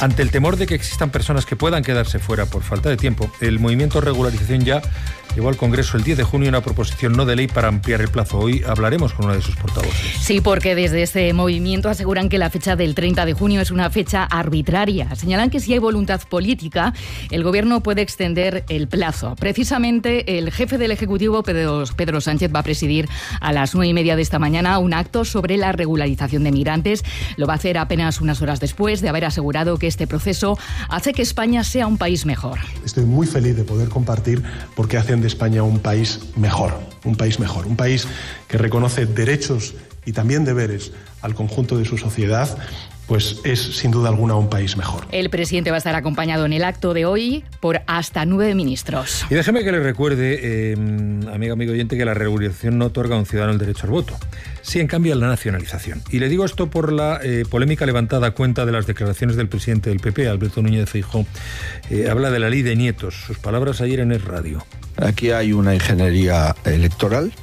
Ante el temor de que existan personas que puedan quedarse fuera por falta de tiempo, el movimiento Regularización Ya llevó al Congreso el 10 de junio una proposición no de ley para ampliar el plazo. Hoy hablaremos con una de sus portavoces. Sí, porque desde este movimiento aseguran que la fecha del 30 de junio es una fecha arbitraria. Señalan que si hay voluntad política, el Gobierno puede extender el plazo. Precisamente el jefe del Ejecutivo, Pedro Sánchez, va a presidir a las 9:30 de esta mañana un acto sobre la regularización de migrantes. Lo va a hacer apenas unas horas después de haber asegurado que este proceso hace que España sea un país mejor. Estoy muy feliz de poder compartir porque hacen de España un país mejor, un país que reconoce derechos y también deberes al conjunto de su sociedad, pues es sin duda alguna un país mejor. El presidente va a estar acompañado en el acto de hoy por hasta 9 ministros. Y déjeme que le recuerde, amigo oyente, que la regularización no otorga a un ciudadano el derecho al voto. Sí, en cambio, a la nacionalización. Y le digo esto por la polémica levantada a cuenta de las declaraciones del presidente del PP, Alberto Núñez Feijóo. Habla de la ley de nietos. Sus palabras ayer en Es Radio. Aquí hay una ingeniería electoral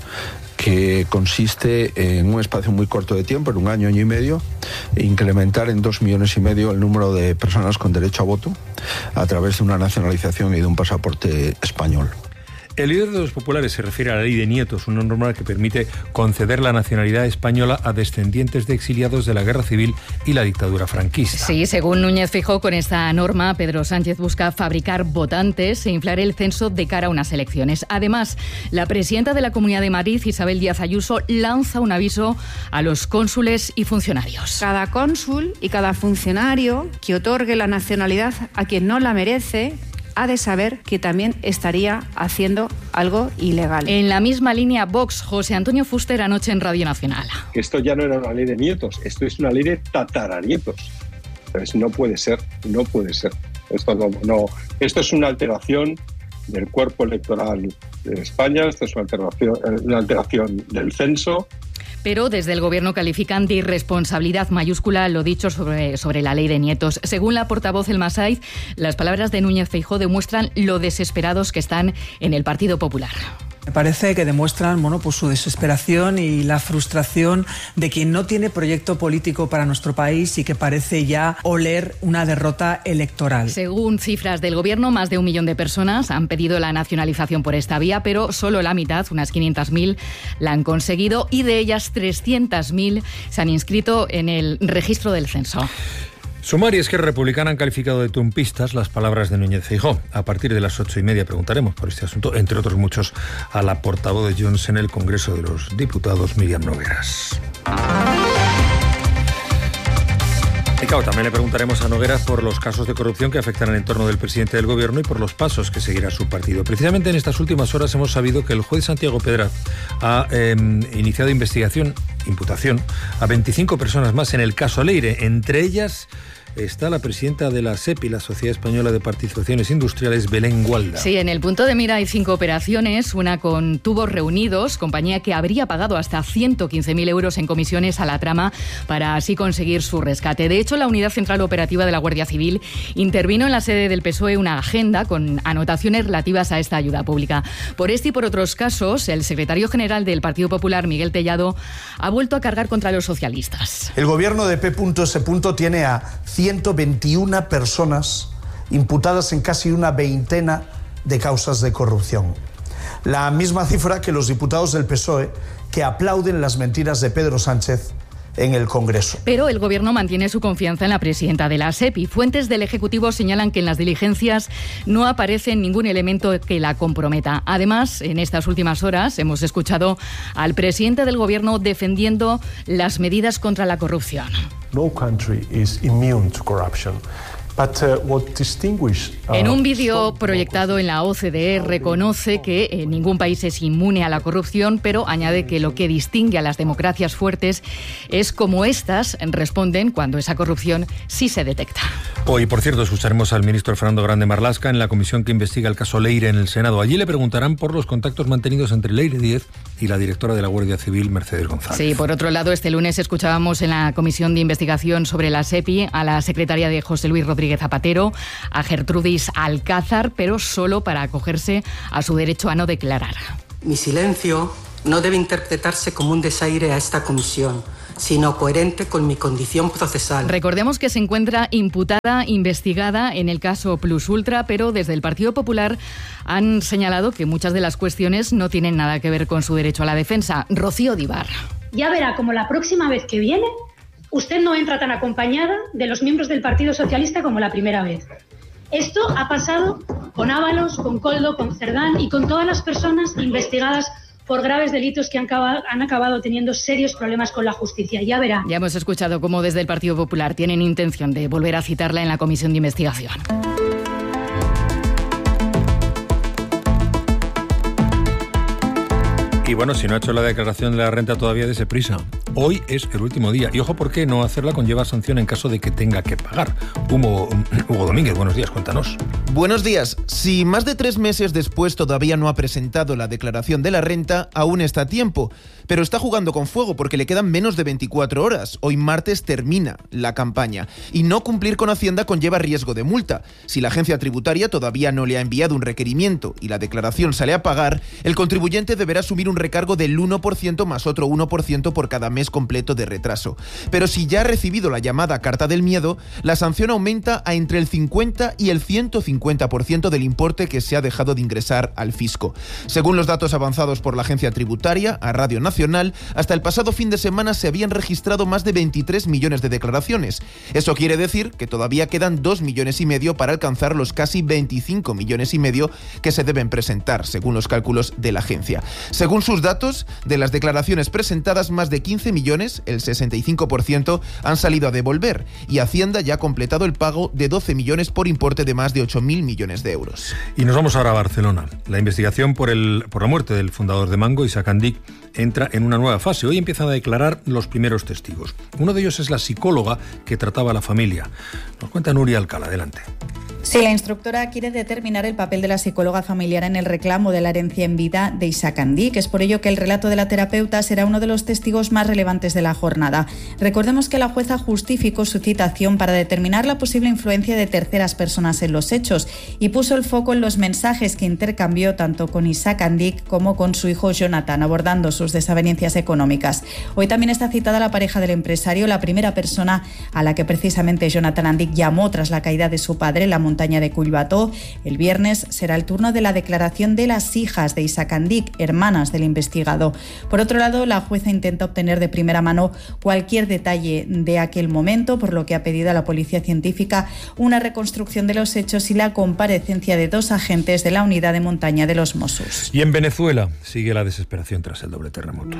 que consiste en un espacio muy corto de tiempo, en un año y medio, incrementar en 2,5 millones el número de personas con derecho a voto a través de una nacionalización y de un pasaporte español. El líder de los populares se refiere a la ley de nietos, una norma que permite conceder la nacionalidad española a descendientes de exiliados de la Guerra Civil y la dictadura franquista. Sí, según Núñez Feijóo, con esta norma, Pedro Sánchez busca fabricar votantes e inflar el censo de cara a unas elecciones. Además, la presidenta de la Comunidad de Madrid, Isabel Díaz Ayuso, lanza un aviso a los cónsules y funcionarios. Cada cónsul y cada funcionario que otorgue la nacionalidad a quien no la merece ha de saber que también estaría haciendo algo ilegal. En la misma línea, Vox, José Antonio Fuster, anoche en Radio Nacional. Esto ya no era una ley de nietos, esto es una ley de tataranietos. Entonces no puede ser. Esto no. Esto es una alteración del cuerpo electoral de España, esto es una alteración del censo. Pero desde el Gobierno califican de irresponsabilidad mayúscula lo dicho sobre la ley de nietos. Según la portavoz El Masaiz, las palabras de Núñez Feijóo demuestran lo desesperados que están en el Partido Popular. Me parece que demuestran pues su desesperación y la frustración de quien no tiene proyecto político para nuestro país y que parece ya oler una derrota electoral. Según cifras del Gobierno, más de 1 millón de personas han pedido la nacionalización por esta vía, pero solo la mitad, unas 500.000, la han conseguido y de ellas 300.000 se han inscrito en el registro del censo. Sumar y Esquerra Republicana han calificado de trumpistas las palabras de Núñez Feijóo. A partir de las 8:30 preguntaremos por este asunto, entre otros muchos, a la portavoz de Junts en el Congreso de los Diputados, Míriam Nogueras. Y claro, también le preguntaremos a Nogueras por los casos de corrupción que afectan al entorno del presidente del Gobierno y por los pasos que seguirá su partido. Precisamente en estas últimas horas hemos sabido que el juez Santiago Pedraz ha iniciado imputación a 25 personas más en el caso Leire. Entre ellas está la presidenta de la SEPI, la Sociedad Española de Participaciones Industriales, Belén Gualda. Sí, en el punto de mira hay 5 operaciones, una con Tubos Reunidos, compañía que habría pagado hasta 115.000 euros en comisiones a la trama para así conseguir su rescate. De hecho, la Unidad Central Operativa de la Guardia Civil intervino en la sede del PSOE una agenda con anotaciones relativas a esta ayuda pública. Por este y por otros casos, el secretario general del Partido Popular, Miguel Tellado, ha vuelto a cargar contra los socialistas. El gobierno de P.S. tiene a 121 personas imputadas en casi una veintena de causas de corrupción. La misma cifra que los diputados del PSOE que aplauden las mentiras de Pedro Sánchez en el Congreso. Pero el Gobierno mantiene su confianza en la presidenta de la SEPI. Fuentes del Ejecutivo señalan que en las diligencias no aparece ningún elemento que la comprometa. Además, en estas últimas horas hemos escuchado al presidente del Gobierno defendiendo las medidas contra la corrupción. No country is immune to corruption. En un vídeo proyectado en la OCDE reconoce que ningún país es inmune a la corrupción, pero añade que lo que distingue a las democracias fuertes es cómo éstas responden cuando esa corrupción sí se detecta. Hoy, por cierto, escucharemos al ministro Fernando Grande Marlaska en la comisión que investiga el caso Leire en el Senado. Allí le preguntarán por los contactos mantenidos entre Leire Díez y la directora de la Guardia Civil, Mercedes González. Sí, por otro lado, este lunes escuchábamos en la comisión de investigación sobre la SEPI a la secretaria de José Luis Rodríguez Zapatero, a Gertrudis Alcázar, pero solo para acogerse a su derecho a no declarar. Mi silencio no debe interpretarse como un desaire a esta comisión, sino coherente con mi condición procesal. Recordemos que se encuentra imputada, investigada en el caso Plus Ultra, pero desde el Partido Popular han señalado que muchas de las cuestiones no tienen nada que ver con su derecho a la defensa. Rocío Díbar. Ya verá como la próxima vez que viene, usted no entra tan acompañada de los miembros del Partido Socialista como la primera vez. Esto ha pasado con Ábalos, con Koldo, con Cerdán y con todas las personas investigadas por graves delitos que han acabado teniendo serios problemas con la justicia. Ya verá. Ya hemos escuchado cómo desde el Partido Popular tienen intención de volver a citarla en la comisión de investigación. Y bueno, si no ha hecho la declaración de la renta todavía, dése prisa. Hoy es el último día. Y ojo, ¿por qué no hacerla conlleva sanción en caso de que tenga que pagar? Hugo Domínguez, buenos días, cuéntanos. Buenos días. Si más de 3 meses después todavía no ha presentado la declaración de la renta, aún está a tiempo. Pero está jugando con fuego porque le quedan menos de 24 horas. Hoy martes termina la campaña. Y no cumplir con Hacienda conlleva riesgo de multa. Si la agencia tributaria todavía no le ha enviado un requerimiento y la declaración sale a pagar, el contribuyente deberá asumir un recargo del 1% más otro 1% por cada mes completo de retraso. Pero si ya ha recibido la llamada carta del miedo, la sanción aumenta a entre el 50 y el 150% del importe que se ha dejado de ingresar al fisco. Según los datos avanzados por la agencia tributaria a Radio Nacional, hasta el pasado fin de semana se habían registrado más de 23 millones de declaraciones. Eso quiere decir que todavía quedan 2,5 millones para alcanzar los casi 25,5 millones que se deben presentar, según los cálculos de la agencia. Según sus datos, de las declaraciones presentadas, más de 15 millones, el 65%, han salido a devolver y Hacienda ya ha completado el pago de 12 millones por importe de más de 8.000 millones de euros. Y nos vamos ahora a Barcelona. La investigación por la muerte del fundador de Mango, Isaac Andic, entra en una nueva fase. Hoy empiezan a declarar los primeros testigos. Uno de ellos es la psicóloga que trataba a la familia. Nos cuenta Nuria Alcalá, adelante. Sí, la instructora quiere determinar el papel de la psicóloga familiar en el reclamo de la herencia en vida de Isaac Andic. Es por ello que el relato de la terapeuta será uno de los testigos más relevantes de la jornada. Recordemos que la jueza justificó su citación para determinar la posible influencia de terceras personas en los hechos y puso el foco en los mensajes que intercambió tanto con Isaac Andic como con su hijo Jonathan, abordando sus desavenencias económicas. Hoy también está citada la pareja del empresario, la primera persona a la que precisamente Jonathan Andic llamó tras la caída de su padre, la montaña de Collbató. El viernes será el turno de la declaración de las hijas de Isaac Andic, hermanas del investigado. Por otro lado, la jueza intenta obtener de primera mano cualquier detalle de aquel momento, por lo que ha pedido a la policía científica una reconstrucción de los hechos y la comparecencia de 2 agentes de la unidad de montaña de los Mossos. Y en Venezuela sigue la desesperación tras el doble terremoto.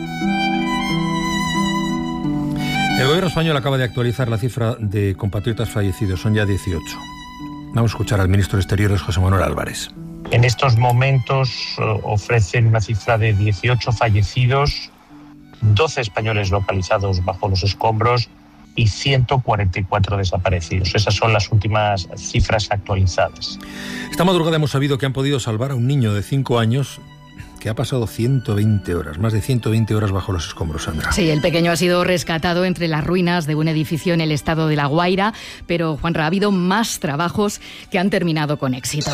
El gobierno español acaba de actualizar la cifra de compatriotas fallecidos, son ya 18. Vamos a escuchar al ministro de Exteriores, José Manuel Álvarez. En estos momentos ofrecen una cifra de 18 fallecidos, 12 españoles localizados bajo los escombros y 144 desaparecidos. Esas son las últimas cifras actualizadas. Esta madrugada hemos sabido que han podido salvar a un niño de 5 años que ha pasado 120 horas, más de 120 horas bajo los escombros, Sandra. Sí, el pequeño ha sido rescatado entre las ruinas de un edificio en el estado de La Guaira, pero, Juanra, ha habido más trabajos que han terminado con éxito.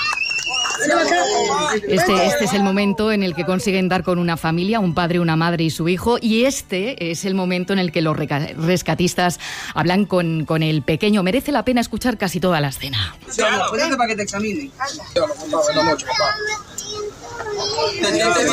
Este es el momento en el que consiguen dar con una familia, un padre, una madre y su hijo, y este es el momento en el que los rescatistas hablan con el pequeño. Merece la pena escuchar casi toda la escena. Ponete para que te examine. ¿Te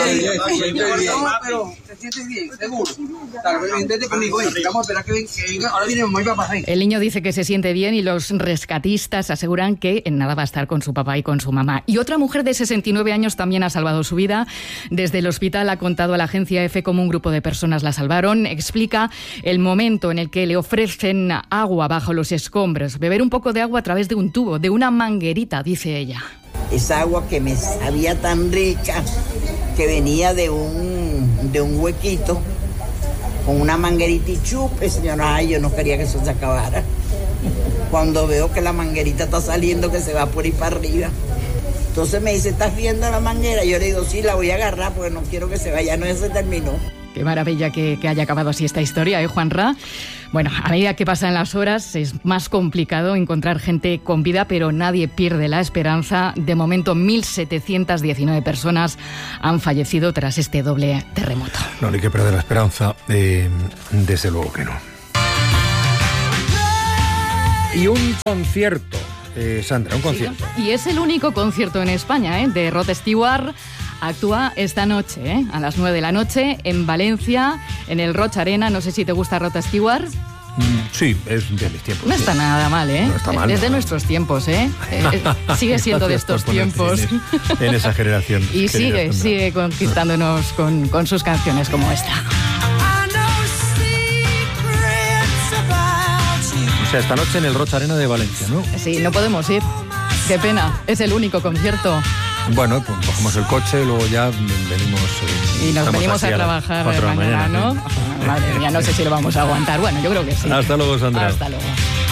sientes bien? ¿Seguro? Vente conmigo, vamos a esperar que venga. Ahora viene mamá y papá. El niño dice que se siente bien y los rescatistas aseguran que en nada va a estar con su papá y con su mamá. Y otra mujer de 69 años también ha salvado su vida. Desde el hospital ha contado a la agencia EFE cómo un grupo de personas la salvaron. Explica el momento en el que le ofrecen agua bajo los escombros. Beber un poco de agua a través de un tubo, de una manguerita, dice ella. Esa agua que me sabía tan rica, que venía de un huequito, con una manguerita y chupe, señora. Ay, yo no quería que eso se acabara. Cuando veo que la manguerita está saliendo, que se va por ir para arriba. Entonces me dice, ¿estás viendo la manguera? Yo le digo, sí, la voy a agarrar porque no quiero que se vaya, no, ya se terminó. Qué maravilla que haya acabado así esta historia, Juanra. Bueno, a medida que pasan las horas es más complicado encontrar gente con vida, pero nadie pierde la esperanza. De momento, 1.719 personas han fallecido tras este doble terremoto. No hay que perder la esperanza, desde luego que no. Y un concierto, Sandra, un concierto. Sí, y es el único concierto en España, de Rod Stewart. Actúa esta noche, a las 9 de la noche, en Valencia, en el Roig Arena. No sé si te gusta Rod Stewart. Sí, es de mis tiempos. No está nada mal, No está mal. Es de nuestros tiempos, Sigue siendo de estos tiempos. En esa generación. Y sigue conquistándonos con sus canciones como esta. O sea, esta noche en el Roig Arena de Valencia, ¿no? Sí, no podemos ir. Qué pena, es el único concierto. Bueno, pues cogemos el coche, luego ya venimos... y nos venimos a trabajar mañana, ¿no? Madre mía, no sé si lo vamos a aguantar. Bueno, yo creo que sí. Hasta luego, Sandra. Hasta luego.